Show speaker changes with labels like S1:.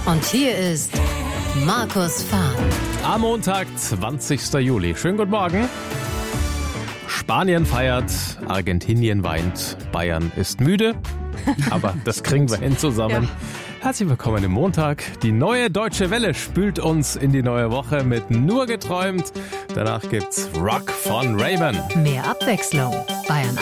S1: Und hier ist Markus Fahr.
S2: Am Montag, 20. Juli. Schönen guten Morgen. Spanien feiert, Argentinien weint, Bayern ist müde. Aber das kriegen wir hin zusammen. Ja. Herzlich willkommen im Montag. Die neue Deutsche Welle spült uns in die neue Woche mit Nur geträumt. Danach gibt's Rock von Raven.
S1: Mehr Abwechslung. Bayern